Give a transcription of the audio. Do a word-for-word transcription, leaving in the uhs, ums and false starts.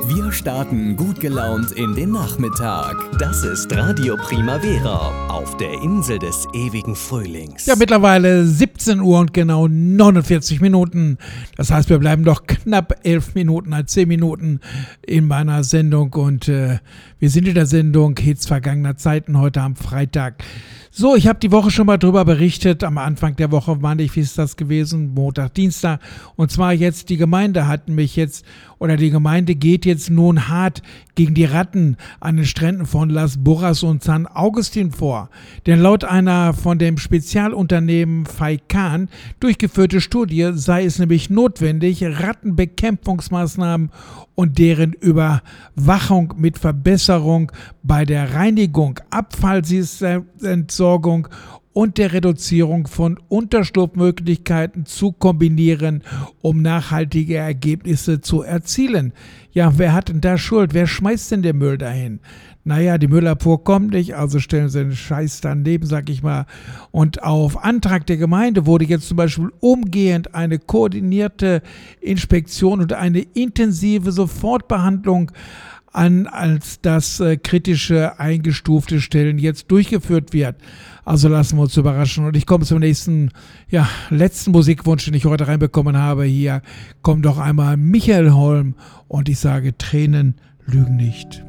Wir starten gut gelaunt in den Nachmittag. Das ist Radio Primavera auf der Insel des ewigen Frühlings. Ja, mittlerweile siebzehn Uhr und genau neunundvierzig Minuten. Das heißt, wir bleiben doch knapp elf Minuten, als zehn Minuten in meiner Sendung. Und äh, wir sind in der Sendung Hits vergangener Zeiten heute am Freitag. So, ich habe die Woche schon mal drüber berichtet. Am Anfang der Woche, meine ich, wie ist das gewesen? Montag, Dienstag. Und zwar jetzt, die Gemeinde hat mich jetzt, oder die Gemeinde geht jetzt nun hart gegen die Ratten an den Stränden von Las Burras und San Agustin vor. Denn laut einer von dem Spezialunternehmen Faikan durchgeführte Studie sei es nämlich notwendig, Rattenbekämpfungsmaßnahmen und deren Überwachung mit Verbesserung bei der Reinigung, Abfallentsorgung und der Reduzierung von Unterschlupfmöglichkeiten zu kombinieren, um nachhaltige Ergebnisse zu erzielen. Ja, wer hat denn da Schuld? Wer schmeißt denn den Müll dahin? Naja, die Müllabfuhr kommt nicht, also stellen sie den Scheiß daneben, sag ich mal. Und auf Antrag der Gemeinde wurde jetzt zum Beispiel umgehend eine koordinierte Inspektion und eine intensive Sofortbehandlung an als das äh, kritische eingestufte Stellen jetzt durchgeführt wird. Also lassen wir uns überraschen. Und ich komme zum nächsten, ja, letzten Musikwunsch, den ich heute reinbekommen habe. Hier kommt doch einmal Michael Holm und ich sage, Tränen lügen nicht.